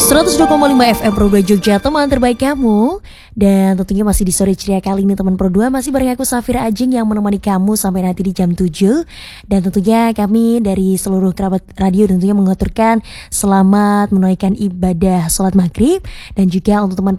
102,5 FM Pro 2 Jogja, teman terbaik kamu. Dan tentunya masih di sore ceria kali ini teman Pro 2. Masih bareng aku Safira Ajeng yang menemani kamu sampai nanti di jam 7. Dan tentunya kami dari seluruh kerabat radio tentunya mengaturkan selamat menunaikan ibadah sholat maghrib. Dan juga untuk teman